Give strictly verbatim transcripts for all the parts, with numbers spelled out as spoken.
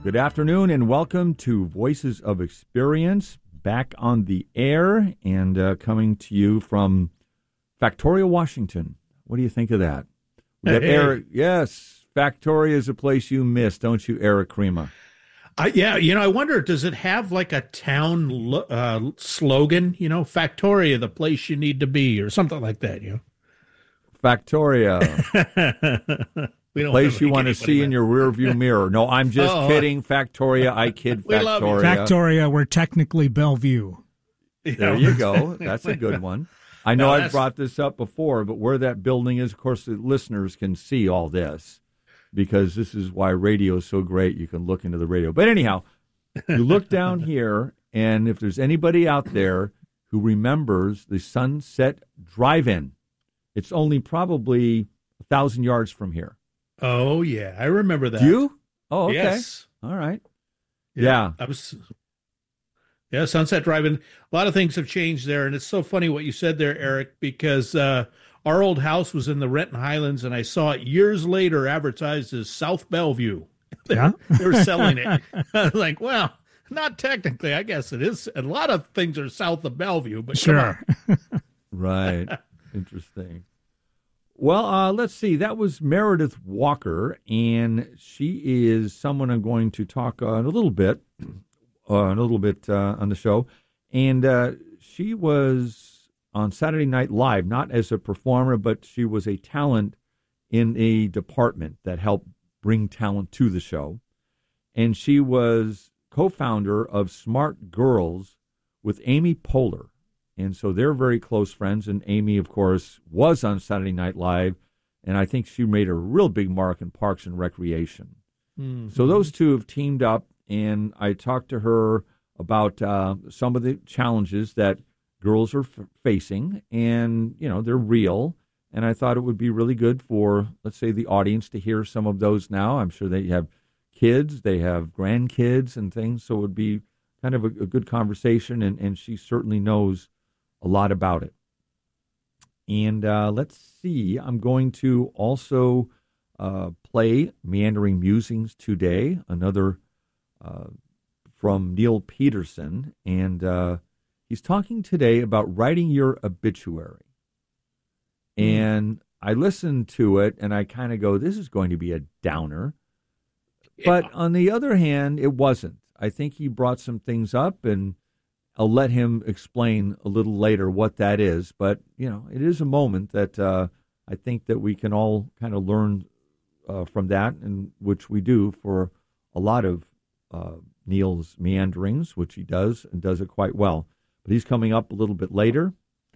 Good afternoon and welcome to Voices of Experience, back on the air and uh, coming to you from Factoria, Washington. What do you think of that? We got Hey. Eric. Yes, Factoria is a place you miss, don't you, Eric Crema? I, yeah, you know, I wonder, does it have like a town lo- uh, slogan, you know, Factoria, the place you need to be, or something like that, you know? Factoria, we don't place make you want to anybody see in mad. your rearview mirror. No, I'm just Oh. kidding, Factoria. I kid We love you. Factoria. Factoria, we're technically Bellevue. There you go. That's a good one. I know No, I've that's- brought this up before, but where that building is, of course, the listeners can see all this because this is why radio is so great. You can look into the radio. But anyhow, you look down here, and if there's anybody out there who remembers the Sunset Drive-In, it's only probably a thousand yards from here. Oh, yeah, I remember that. Do you? Oh, okay. Yes. All right. Yeah. I was, yeah, Sunset Drive-In. A lot of things have changed there, and it's so funny what you said there, Eric, because uh, our old house was in the Renton Highlands, and I saw it years later advertised as South Bellevue. Yeah. They were selling it. I was like, well, not technically. I guess it is. A lot of things are south of Bellevue, but come Sure. on. Right. Interesting. Well, uh, let's see. That was Meredith Walker, and she is someone I'm going to talk uh, a little bit, uh, a little bit uh, on the show. And uh, she was on Saturday Night Live, not as a performer, but she was a talent in a department that helped bring talent to the show. And she was co-founder of Smart Girls with Amy Poehler. And so they're very close friends. And Amy, of course, was on Saturday Night Live. And I think she made a real big mark in Parks and Recreation. Mm-hmm. So those two have teamed up. And I talked to her about uh, some of the challenges that girls are f- facing. And, you know, they're real. And I thought it would be really good for, let's say, the audience to hear some of those now. I'm sure they have kids, they have grandkids and things. So it would be kind of a, a good conversation. And, and she certainly knows a lot about it. And uh, let's see, I'm going to also uh, play Meandering Musings today, another uh, from Neil Peterson. And uh, he's talking today about writing your obituary. Mm. And I listened to it, and I kind of go, this is going to be a downer. Yeah. But on the other hand, it wasn't. I think he brought some things up, and I'll let him explain a little later what that is. But, you know, it is a moment that uh, I think that we can all kind of learn uh, from that, and which we do for a lot of uh, Neil's meanderings, which he does and does it quite well. But he's coming up a little bit later.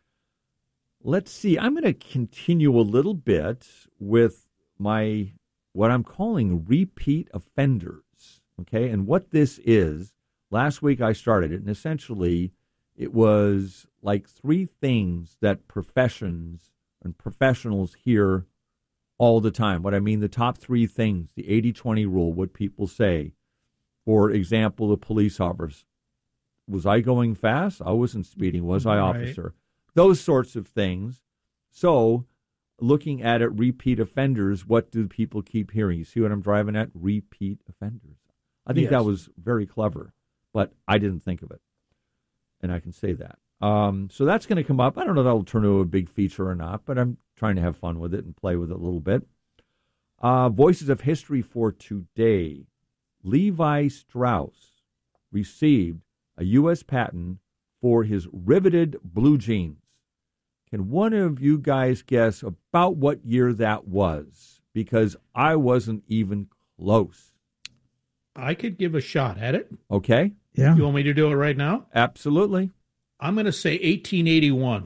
Let's see. I'm going to continue a little bit with my what I'm calling repeat offenders. Okay, and what this is. Last week I started it, and essentially it was like three things that professions and professionals hear all the time. What I mean, the top three things, the eighty twenty rule, what people say. For example, the police officer. Was I going fast? I wasn't speeding. Was I, Right. officer? Those sorts of things. So looking at it, repeat offenders, what do people keep hearing? You see what I'm driving at? Repeat offenders. I think Yes. that was very clever. But I didn't think of it, and I can say that. Um, so that's going to come up. I don't know if that'll turn into a big feature or not, but I'm trying to have fun with it and play with it a little bit. Uh, Voices of History for today. Levi Strauss received a U S patent for his riveted blue jeans. Can one of you guys guess about what year that was? Because I wasn't even close. I could give a shot at it. Okay? Yeah. You want me to do it right now? Absolutely. I'm going to say eighteen eighty-one.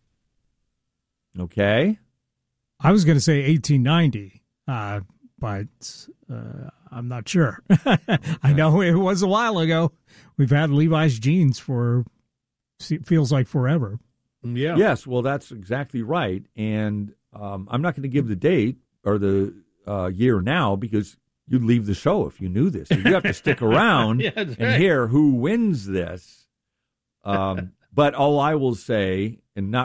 Okay. I was going to say eighteen ninety, uh, but uh, I'm not sure. I know it was a while ago. We've had Levi's jeans for, feels like forever. Yeah. Yes, well, that's exactly right. And um, I'm not going to give the date or the uh, year now because you'd leave the show if you knew this. So you have to stick around Yeah, that's and right. hear who wins this. Um, but all I will say, and not